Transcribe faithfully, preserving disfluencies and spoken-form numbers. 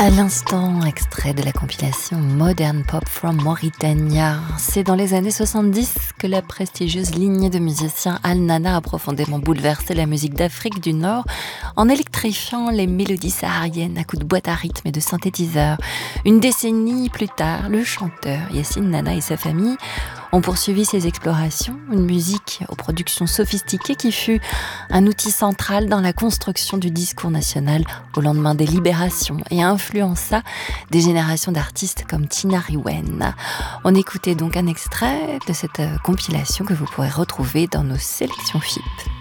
À l'instant, extrait de la compilation Modern Pop from Mauritania. C'est dans les années soixante-dix que la prestigieuse lignée de musiciens Al Nana a profondément bouleversé la musique d'Afrique du Nord en électrifiant les mélodies sahariennes à coups de boîte à rythme et de synthétiseurs. Une décennie plus tard, le chanteur Yacine Nana et sa famille ont poursuivi ces explorations, une musique aux productions sophistiquées qui fut un outil central dans la construction du discours national au lendemain des libérations et influença des générations d'artistes comme Tina Riwen. On écoutait donc un extrait de cette compilation que vous pourrez retrouver dans nos sélections F I P.